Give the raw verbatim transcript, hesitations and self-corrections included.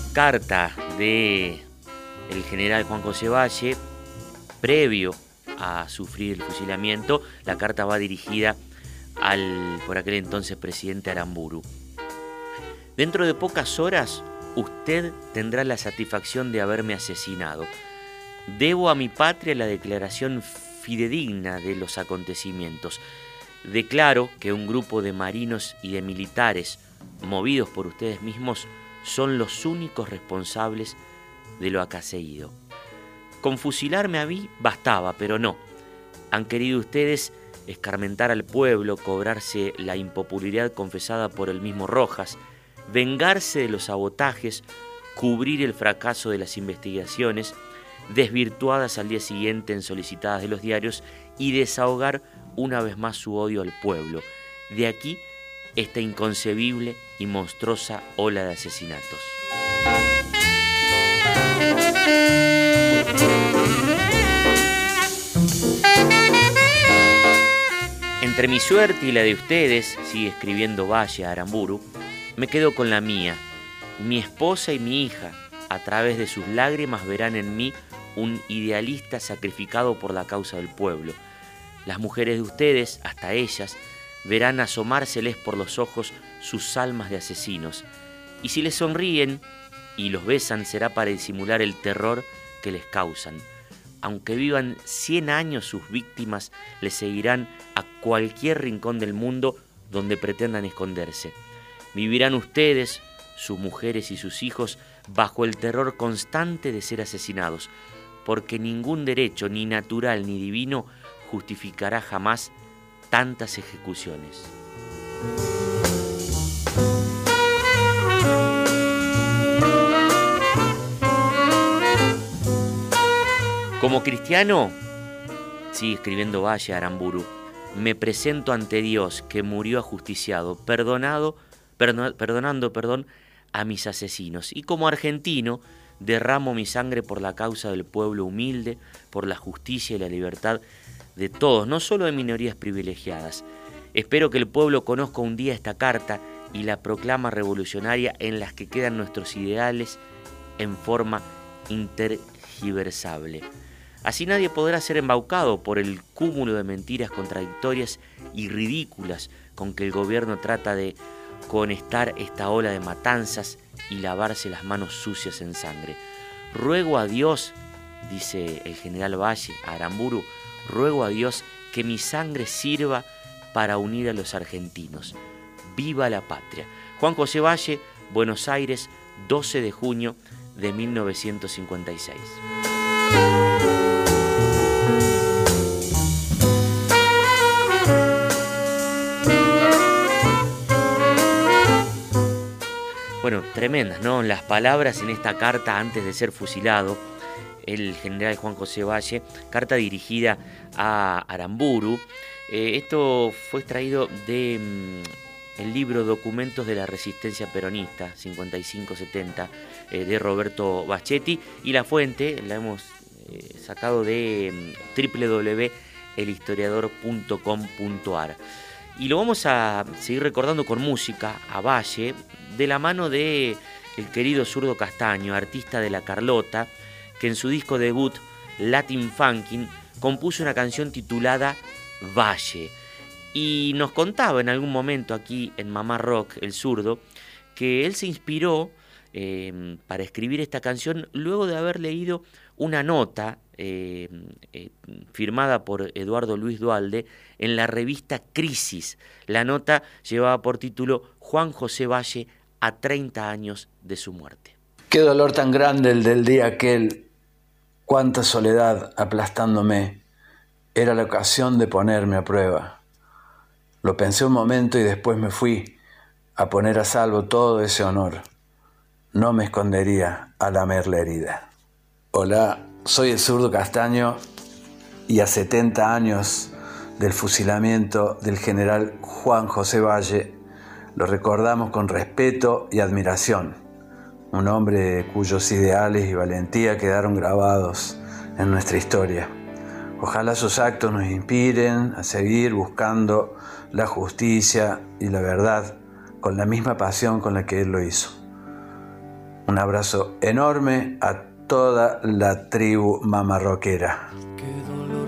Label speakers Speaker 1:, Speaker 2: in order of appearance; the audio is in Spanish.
Speaker 1: carta de el general Juan José Valle, previo a sufrir el fusilamiento. La carta va dirigida al, por aquel entonces, presidente Aramburu. Dentro de pocas horas, usted tendrá la satisfacción de haberme asesinado. Debo a mi patria la declaración fidedigna de los acontecimientos. Declaro que un grupo de marinos y de militares, movidos por ustedes mismos, son los únicos responsables de lo acaecido. Con fusilarme a mí bastaba, pero no. Han querido ustedes escarmentar al pueblo, cobrarse la impopularidad confesada por el mismo Rojas, vengarse de los sabotajes, cubrir el fracaso de las investigaciones, desvirtuadas al día siguiente en solicitadas de los diarios, y desahogar una vez más su odio al pueblo. De aquí esta inconcebible y monstruosa ola de asesinatos. Entre mi suerte y la de ustedes, sigue escribiendo Valle a Aramburu, me quedo con la mía. Mi esposa y mi hija, a través de sus lágrimas, verán en mí un idealista sacrificado por la causa del pueblo. Las mujeres de ustedes, hasta ellas, verán asomárseles por los ojos sus almas de asesinos. Y si les sonríen y los besan, será para disimular el terror que les causan. Aunque vivan cien años, sus víctimas les seguirán a cualquier rincón del mundo donde pretendan esconderse. Vivirán ustedes, sus mujeres y sus hijos, bajo el terror constante de ser asesinados, porque ningún derecho, ni natural ni divino, justificará jamás tantas ejecuciones. Como cristiano, sigue escribiendo Valle a Aramburu, me presento ante Dios que murió ajusticiado, perdonado, perdon, perdonando perdón, a mis asesinos. Y como argentino, derramo mi sangre por la causa del pueblo humilde, por la justicia y la libertad de todos, no solo de minorías privilegiadas. Espero que el pueblo conozca un día esta carta y la proclama revolucionaria en las que quedan nuestros ideales en forma intergiversable. Así nadie podrá ser embaucado por el cúmulo de mentiras contradictorias y ridículas con que el gobierno trata de conectar esta ola de matanzas y lavarse las manos sucias en sangre. Ruego a Dios, dice el general Valle a Aramburu, ruego a Dios que mi sangre sirva para unir a los argentinos. ¡Viva la patria! Juan José Valle, Buenos Aires, doce de junio de mil novecientos cincuenta y seis. Bueno, tremendas, ¿no? Las palabras en esta carta antes de ser fusilado, el general Juan José Valle, carta dirigida a Aramburu. Eh, esto fue extraído de mm, el libro Documentos de la Resistencia Peronista, cincuenta y cinco setenta, eh, de Roberto Bachetti, y la fuente la hemos eh, sacado de mm, doble u doble u doble u punto el historiador punto com punto a r. Y lo vamos a seguir recordando con música a Valle, de la mano de el querido Zurdo Castaño, artista de La Carlota, que en su disco debut, Latin Funkin', compuso una canción titulada Valle. Y nos contaba en algún momento aquí en Mamá Rock, el Zurdo, que él se inspiró eh, para escribir esta canción luego de haber leído una nota eh, eh, firmada por Eduardo Luis Duhalde en la revista Crisis. La nota llevaba por título Juan José Valle a treinta años de su muerte.
Speaker 2: Qué dolor tan grande el del día aquel, cuánta soledad aplastándome. Era la ocasión de ponerme a prueba. Lo pensé un momento y después me fui a poner a salvo todo ese honor. No me escondería a lamer la herida. Hola, soy el Zurdo Castaño y a setenta años del fusilamiento del general Juan José Valle lo recordamos con respeto y admiración. Un hombre cuyos ideales y valentía quedaron grabados en nuestra historia. Ojalá sus actos nos inspiren a seguir buscando la justicia y la verdad con la misma pasión con la que él lo hizo. Un abrazo enorme a toda la tribu mamarroquera.